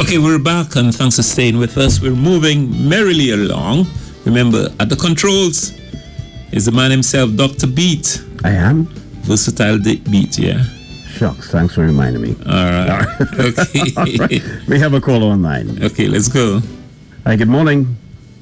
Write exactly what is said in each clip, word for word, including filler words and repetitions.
Okay, we're back, and thanks for staying with us. We're moving merrily along. Remember, at the controls is the man himself, Doctor Beat. I am. Versatile Beat, yeah. Shucks, thanks for reminding me. All right. Okay. All right. We have a caller online. Okay, let's go. Hi, good morning.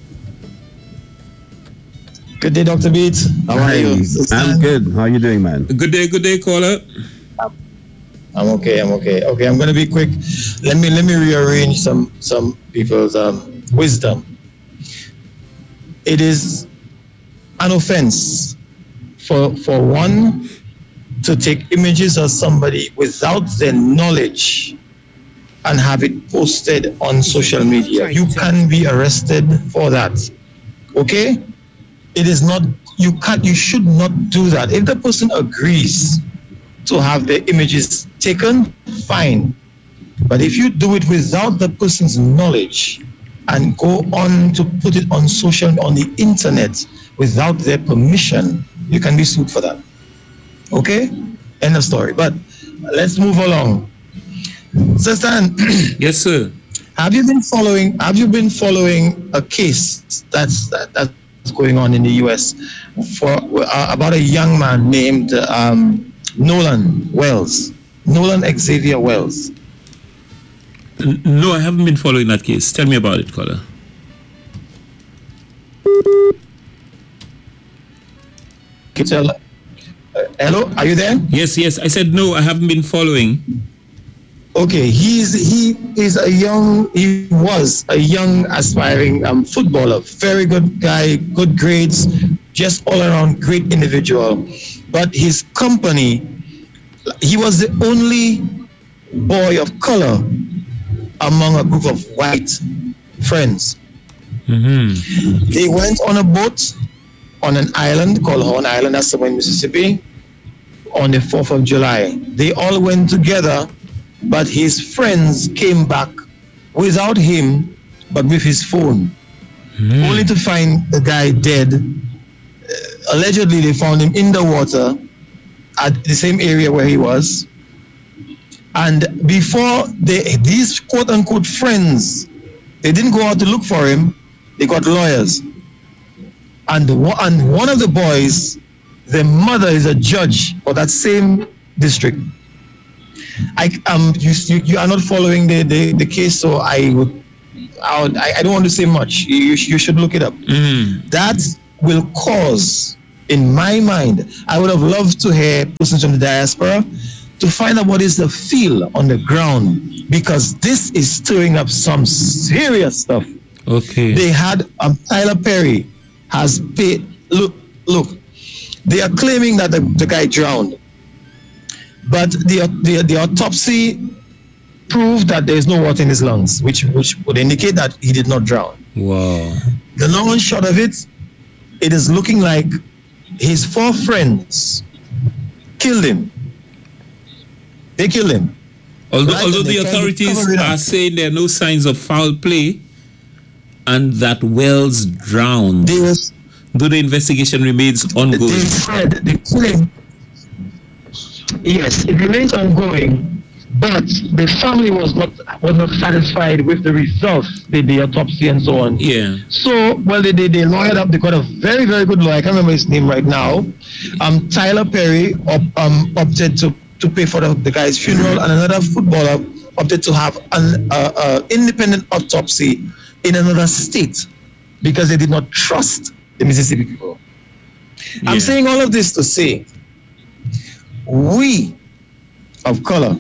Good day, Doctor Beat. How are Hi, you? I'm good. How are you doing, man? Good day, good day, caller. I'm okay. I'm okay. Okay, I'm gonna be quick. Let me let me rearrange some some people's um, wisdom. It is an offense for for one to take images of somebody without their knowledge and have it posted on social media. You can be arrested for that. Okay? It is not. You can't. You should not do that. If the person agrees to have their images taken, fine. But if you do it without the person's knowledge and go on to put it on social, on the internet without their permission, you can be sued for that. Okay? End of story. But let's move along. So Stan, yes, sir. Have you been following? Have you been following a case that's that, that's going on in the U S for uh, about a young man named um, Nolan Wells, Nolan Xavier Wells? N- no, I haven't been following that case. Tell me about it, caller. Tell, uh, hello, are you there? Yes, yes. I said no, I haven't been following. Okay, he's he is a young he was a young aspiring um, footballer, very good guy, good grades, just all around great individual. But his company, he was the only boy of color among a group of white friends. Mm-hmm. They went on a boat on an island called Horn Island, that's somewhere in Mississippi, on the fourth of July. They all went together, but his friends came back without him, but with his phone, mm. only to find the guy dead. Uh, allegedly, they found him in the water at the same area where he was. And before they, these quote-unquote friends, they didn't go out to look for him, they got lawyers. And, and one of the boys, the mother is a judge for that same district. I um you you, you are not following the, the, the case, so I would I, would, I I don't want to say much. You you should look it up. Mm. That will cause, in my mind, I would have loved to hear persons from the diaspora to find out what is the feel on the ground, because this is stirring up some serious stuff. Okay. They had um, Tyler Perry has paid. Look look, they are claiming that the, the guy drowned. But the, the the autopsy proved that there is no water in his lungs, which which would indicate that he did not drown. Wow. The long and short of it, it is looking like his four friends killed him. They killed him. Although, right? although the authorities are saying there are no signs of foul play and that Wells drowned, they was, though the investigation remains ongoing. They said the killing. Yes, it remains ongoing, but the family was not was not satisfied with the results, the, the autopsy and so on. Yeah. So, well, they, they they lawyered up. They got a very very good lawyer. I can't remember his name right now. Um, Tyler Perry op, um opted to, to pay for the, the guy's funeral, and another footballer opted to have an uh, uh, independent autopsy in another state because they did not trust the Mississippi people. Yeah. I'm saying all of this to say, we of color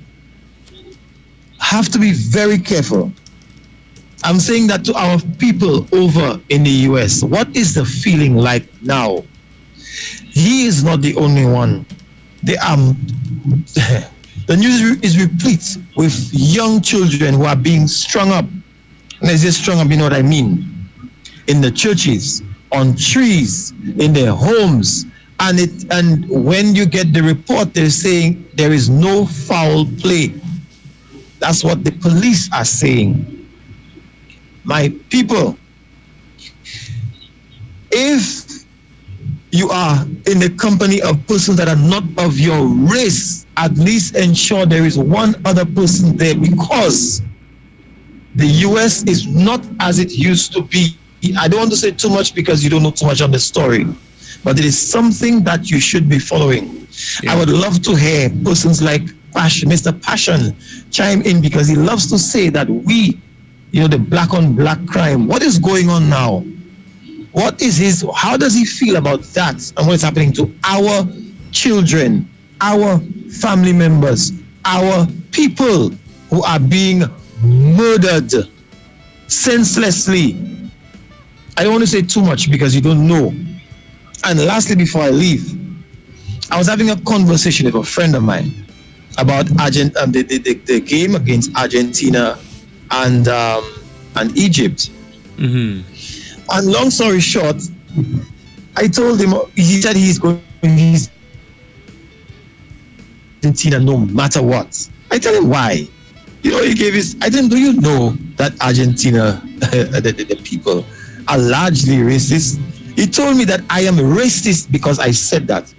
have to be very careful. I'm saying that to our people over in the U S. What is the feeling like now? He is not the only one. They, um, the news is replete with young children who are being strung up. And I say strung up, you know what I mean? In the churches, on trees, in their homes. And it and when you get the report, they're saying there is no foul play. That's what the police are saying. My people, if you are in the company of persons that are not of your race, at least ensure there is one other person there, because the U S is not as it used to be. I don't want to say too much because you don't know too much on the story, but it is something that you should be following. Yeah. I would love to hear persons like Passion, Mister Passion, chime in, because he loves to say that we, you know, the black on black crime, what is going on now? What is his, how does he feel about that and what is happening to our children, our family members, our people who are being murdered senselessly? I don't want to say too much because you don't know. And lastly, before I leave, I was having a conversation with a friend of mine about Argent, um, the, the, the, the game against Argentina and um, and Egypt. Mm-hmm. And long story short, I told him, he said he's going to Argentina no matter what. I tell him why. You know, he gave his, I didn't, do you know that Argentina, the, the, the people are largely racist? He told me that I am racist because I said that.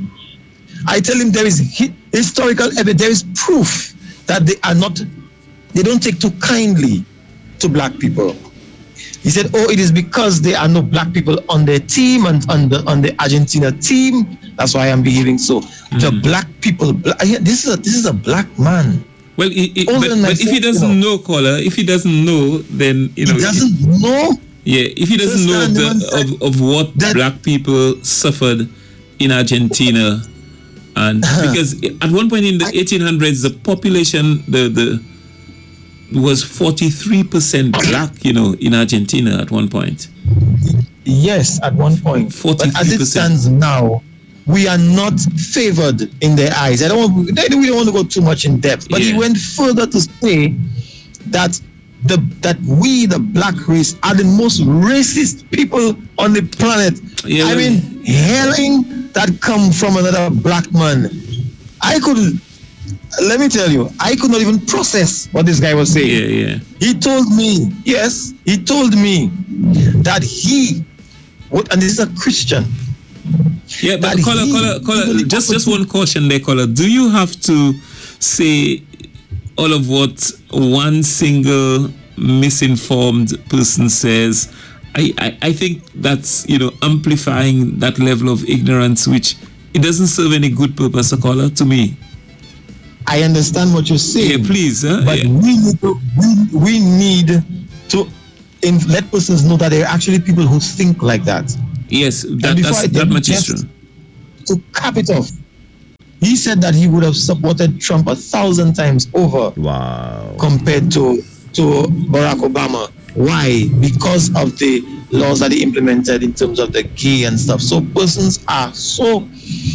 I tell him there is historical evidence, there is proof that they are not, they don't take too kindly to black people. He said, oh, it is because there are no black people on their team and on the on the Argentina team. That's why I'm behaving so. Mm. The black people, black, this is a, this is a black man. Well, it, it, but, but if he doesn't know, caller, if he doesn't know, then you know. He doesn't know. Yeah, if he doesn't know the, of of what that, black people suffered in Argentina, and because at one point in the eighteen hundreds, the population the the was forty-three percent black, you know, in Argentina at one point. Yes, at one point. forty-three percent. But as it stands now, we are not favored in their eyes. I don't want, we don't want to go too much in depth, but yeah. He went further to say that the that we, the black race, are the most racist people on the planet. Yeah, I mean, hailing that come from another black man. I could... Let me tell you, I could not even process what this guy was saying. Yeah, yeah. He told me, yes, he told me that he, would, and this is a Christian. Yeah, but caller, caller, caller, just, just one caution there, caller. Do you have to say all of what one single misinformed person says? I, I, I think that's, you know, amplifying that level of ignorance, which it doesn't serve any good purpose, caller, to me. I understand what you're saying. Yeah, please. Huh? But yeah. we need to, we, we need to in, let persons know that there are actually people who think like that. Yes, that, that's, that much is true. To cap it off, he said that he would have supported Trump a thousand times over. Wow. Compared to, to Barack Obama. Why? Because of the laws that he implemented in terms of the gay and stuff. So persons are so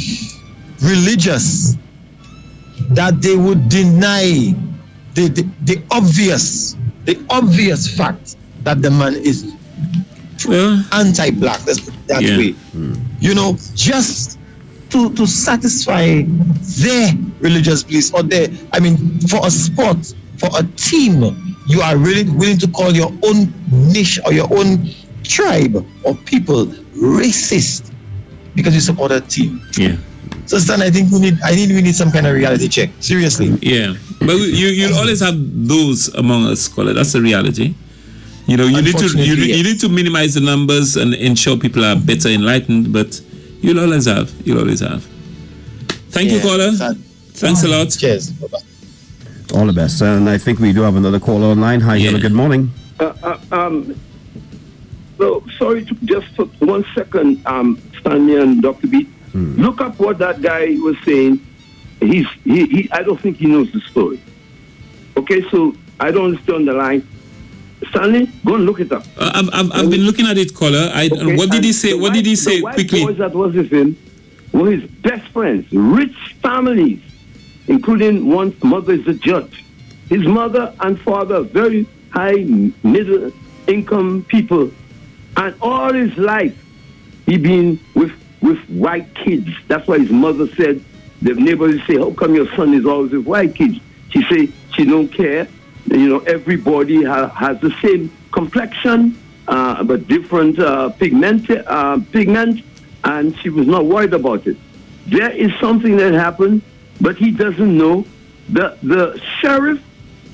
religious that they would deny the, the, the obvious, the obvious fact that the man is well, anti-black, let's put it that yeah. way. Mm. You know, just to, to satisfy their religious beliefs or their, I mean, for a sport, for a team, you are really willing to call your own niche or your own tribe or people racist because you support a team. Yeah. So Stan, I think we need I need we need some kind of reality check. Seriously. Yeah. But you you'll always have those among us, scholar. That's the reality. You know, you need to you, yes. you need to minimize the numbers and ensure people are better enlightened, but you'll always have. You'll always have. Thank yeah, you, caller. That, Thanks a lot. Cheers. Bye-bye. All the best. And I think we do have another caller online. Hi, yeah. Hello, good morning. Uh, uh, um, so sorry to just for one second, um, Stanley and Doctor Beat. Hmm. Look up what that guy was saying. He's he, he I don't think he knows the story. Okay, so I don't understand the line. Stanley, go and look it up. Uh, I've I've, I've been looking at it, caller. I okay, what did he say? What white, did he say the white quickly? Boys that was with him were his best friends, rich families, including one's mother is a judge. His mother and father, very high middle income people, and all his life he been with with white kids. That's why his mother said, the neighbors say, how come your son is always with white kids? She say she don't care. You know, everybody ha- has the same complexion, uh, but different uh, pigment, uh, pigment, and she was not worried about it. There is something that happened, but he doesn't know. The the sheriff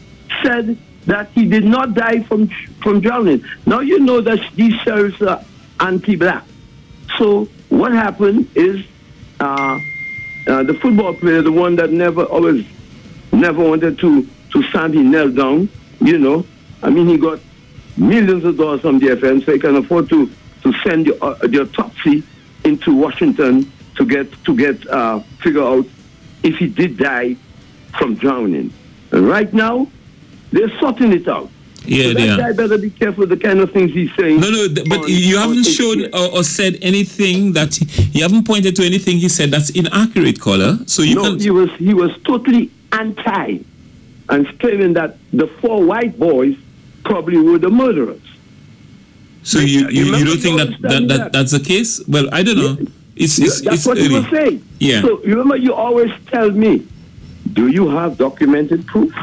said that he did not die from from drowning. Now you know that these sheriffs are anti-black. So what happened is uh, uh, the football player, the one that never always never wanted to to stand, he knelt down. You know, I mean, he got millions of dollars from the F M, so he can afford to to send the, uh, the autopsy into Washington to get to get uh, figure out if he did die from drowning. And right now, they're sorting it out. Yeah, so they that are. guy better be careful the kind of things he's saying. No, no, th- but on- you on haven't H shown B S. or, or said anything that you haven't pointed to anything he said that's inaccurate, caller. So you no, can. he was he was totally anti, and claiming that the four white boys probably were the murderers. So you, you, you Remember don't think you that, that, understand that that? that's the case? Well, I don't know. It's it's, That's it's what early. he was saying. Yeah. So you remember, you always tell me, do you have documented proof?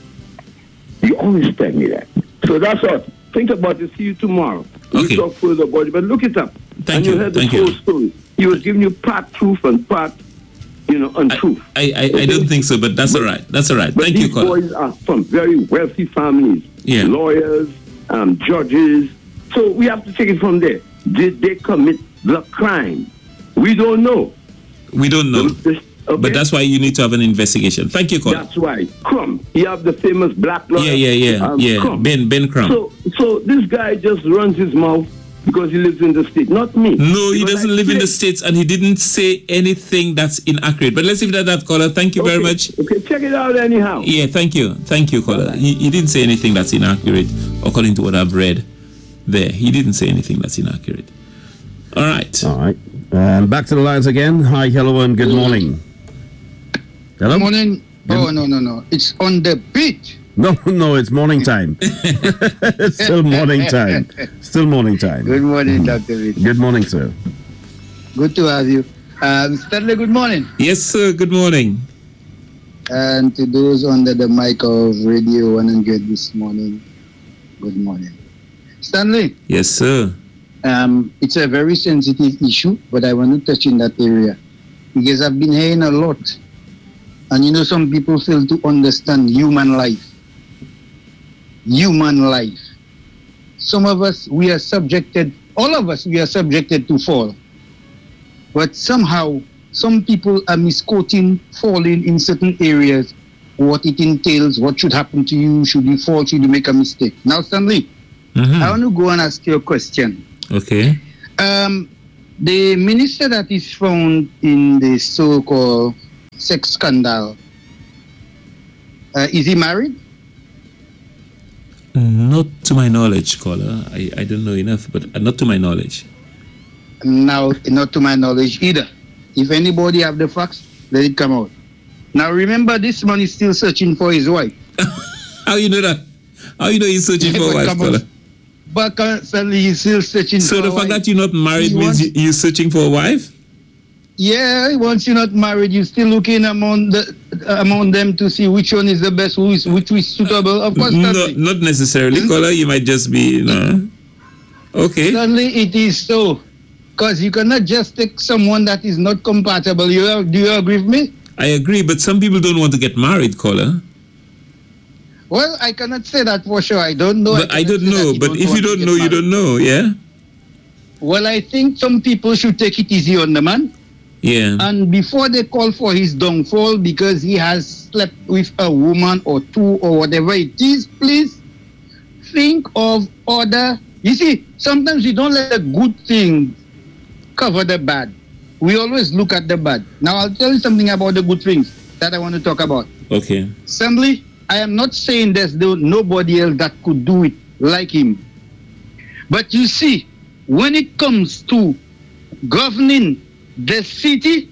You always tell me that. So that's all. Think about it. See you tomorrow. We'll Okay. talk further about it, but look it up. Thank and you, you heard the thank full you. story. He was giving you part truth and part, you know, untruth. I, I, I don't think so, but that's all right. That's all right. But Thank these you, caller. boys are from very wealthy families, Yeah. lawyers, um, judges. So we have to take it from there. Did they commit the crime? We don't know. We don't know. The- okay? But that's why you need to have an investigation. Thank you, caller. That's why. Crumb. You have the famous black lawyer. Yeah, yeah, yeah, um, yeah. Crumb. Ben Ben Crumb. So, so this guy just runs his mouth because he lives in the state, not me. No, he Because doesn't I live in the said- States and he didn't say anything that's inaccurate. But let's leave it at that, caller. Thank you very Okay, much. Okay, check it out anyhow. Yeah, thank you. Thank you, caller. He, he didn't say anything that's inaccurate according to what I've read there. He didn't say anything that's inaccurate. All right. All right. And back to the lines again. Hi, hello, and good morning. Hello? Good morning. Oh, no, no, no. It's on the beat. No, no, it's morning time. It's still morning time. Still morning time. Good morning, Doctor Reed. Good morning, sir. Good to have you. Um, Stanley, good morning. Yes, sir. Good morning. And to those under the mic of Radio one hundred this morning, good morning. Stanley, Yes, sir. um, it's a very sensitive issue, but I want to touch in that area because I've been hearing a lot. And you know, some people fail to understand human life. Human life. Some of us, we are subjected, all of us, we are subjected to fall. But somehow, some people are misquoting falling in certain areas, what it entails, what should happen to you, should you fall, should you make a mistake. Now, Stanley, Mhm. I want to go and ask you a question. Okay. Um, the minister that is found in the so-called sex scandal, uh, is he married? Not to my knowledge, caller. I, I don't know enough, but not to my knowledge. Now, not to my knowledge either. If anybody have the facts, let it come out. Now, remember, this man is still searching for his wife. How you know that? How you know he's searching Yeah, for a but wife, come on. caller? But constantly he's still searching So for the a fact wife. that you're not married He means wants- you, you're searching for a wife? Yeah, once you're not married, you're still looking among the among them to see which one is the best, who is which is suitable. Of course, No, Stanley. not necessarily, Hmm? caller. You might just be, you know. Okay. Stanley, it is so. Because you cannot just take someone that is not compatible. You do you agree with me? I agree, but some people don't want to get married, caller. Well, I cannot say that for sure. I don't know. But I cannot don't say that know. you But if want you to don't get know, you married. don't know, yeah? Well, I think some people should take it easy on the man. Yeah. And before they call for his downfall because he has slept with a woman or two or whatever it is, please think of other. You see, sometimes we don't let the good things cover the bad. We always look at the bad. Now, I'll tell you something about the good things that I want to talk about. Okay. Assembly, I am not saying there's no, nobody else that could do it like him. But you see, when it comes to governing the city,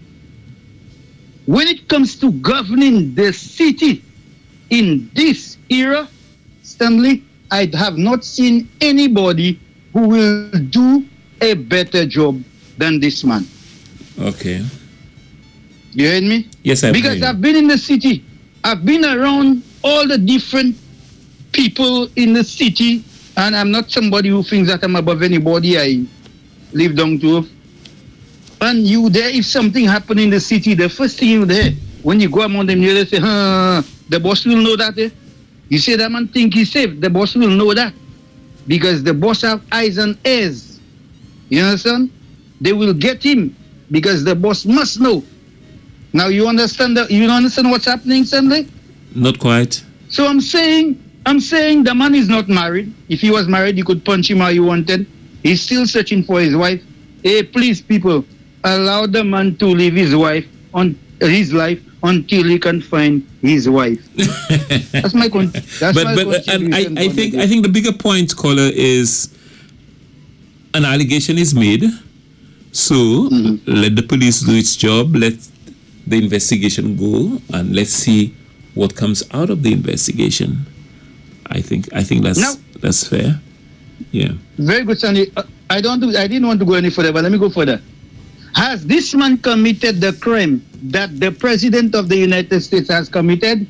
when it comes to governing the city in this era, Stanley, I have not seen anybody who will do a better job than this man. Okay. You heard me? Yes, I Because I've been in the city. I've been around all the different people in the city, and I'm not somebody who thinks that I'm above anybody. I live down to earth. And you there, if something happen in the city, the first thing you there, when you go among them, you say, huh, the boss will know that. Eh? You see that man think he's safe. The boss will know that. Because the boss have eyes and ears. You understand? They will get him because the boss must know. Now you understand that you understand what's happening, Stanley? Not quite. So I'm saying I'm saying the man is not married. If he was married, you could punch him how you wanted. He's still searching for his wife. Hey, please, people, allow the man to live his wife on his life until he can find his wife. That's my con- that's but my but and I, I think I think the bigger point, caller, is an allegation is made. So mm-hmm. let the police do its job. Let the investigation go, and let's see what comes out of the investigation. I think I think that's now, that's fair. Yeah. Very good, Sandy. Uh, I don't do, I didn't want to go any further, but let me go further. Has this man committed the crime that the President of the United States has committed?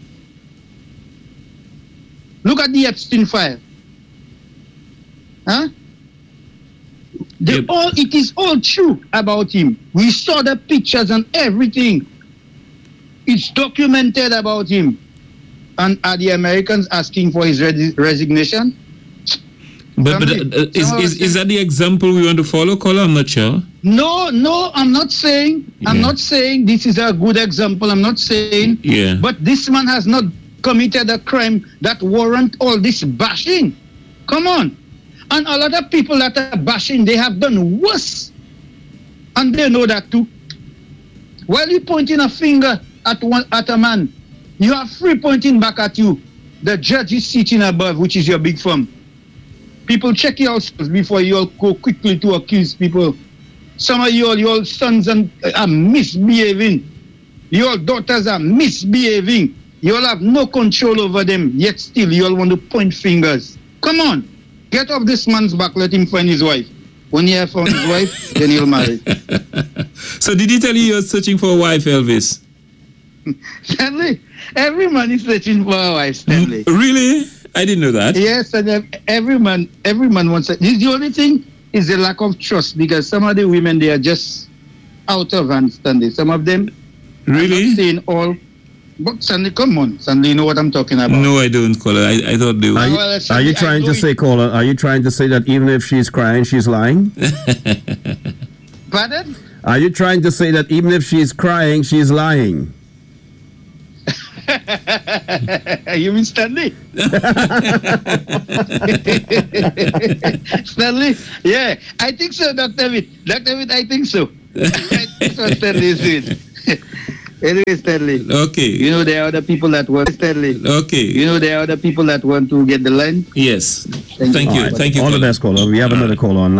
Look at the Epstein file. Huh? The, Yep. all, it is all true about him. We saw the pictures and everything. It's documented about him. And are the Americans asking for his re- resignation? But, but uh, is, is is that the example we want to follow, caller? I'm not sure. No, no, I'm not saying. I'm Yeah. not saying this is a good example. I'm not saying. Yeah. But this man has not committed a crime that warrant all this bashing. Come on. And a lot of people that are bashing, they have done worse. And they know that too. While you pointing a finger at one at a man, you are free pointing back at you. The judge is sitting above, which is your big firm. People, check yourselves before you all go quickly to accuse people. Some of you all, your sons and, uh, are misbehaving. Your daughters are misbehaving. You all have no control over them, yet still you all want to point fingers. Come on. Get off this man's back, let him find his wife. When he has found his wife, then he'll marry. So did he tell you you're searching for a wife, Elvis? Stanley, every man is searching for a wife, Stanley. Really? I didn't know that. Yes, and ev- every man, every man wants it. The only thing is the lack of trust, because some of the women, they are just out of hand, Stanley. Some of them, Really? I'm not saying all, but Stanley, come on, Stanley, you know what I'm talking about. No, I don't, caller. I, I thought they Are were. you, well, are Sandy, you I trying know to it- say, caller, are you trying to say that even if she's crying, she's lying? Pardon? Are you trying to say that even if she's crying, she's lying? You mean Stanley? Stanley? Yeah, I think so, Doctor Witt. Doctor Witt, I think so. I think so, Stanley is doing. Anyway, Stanley. Okay. You know there are other people that want Stanley. Okay. You know there are other people that want to get the line. Yes. Thank Thank you. you. Thank you. All the caller. best, caller. We have another caller on.